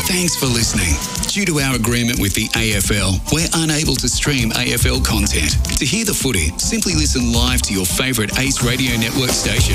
Thanks for listening. Due to our agreement with the AFL, we're unable to stream AFL content. To hear the footy, simply listen live to your favourite Ace Radio Network station.